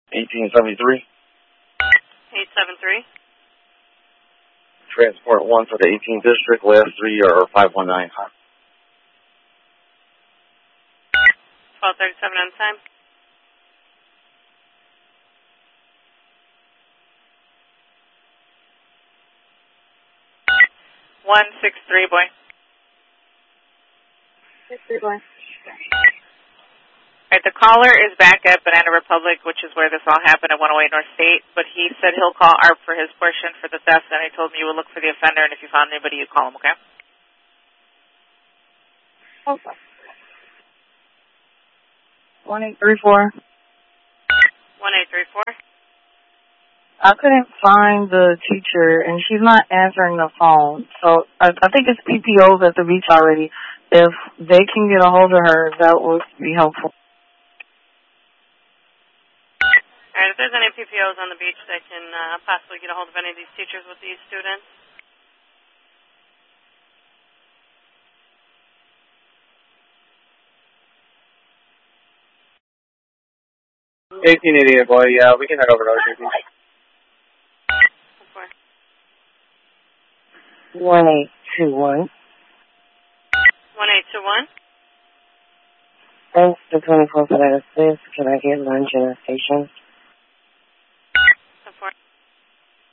1873. 873. Transport 1 for the 18th District. Last 3 are 519. 12:37 on time. One 6-3 boy. 6-3 boy. Alright, the caller is back at Banana Republic, which is where this all happened at 108 North State, but he said he'll call ARP for his portion for the theft, and he told me you would look for the offender, and if you found anybody, you'd call him, okay? Okay. 1834. 1834. I couldn't find the teacher, and she's not answering the phone. So I think it's PPOs at the beach already. If they can get a hold of her, that would be helpful. Alright, if there's any PPOs on the beach that can possibly get a hold of any of these teachers with these students. Boy, yeah, we can head over to OJB. 1821. 1821. Thanks to 24 for that assist. Can I get lunch in the station?